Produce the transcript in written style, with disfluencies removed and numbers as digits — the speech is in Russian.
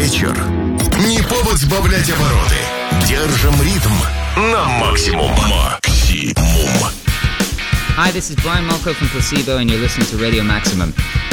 вечер. Не повод сбавлять обороты. Держим ритм на максимум. Hi, this is Brian Malco from Placebo, and you're listening to Radio Maximum.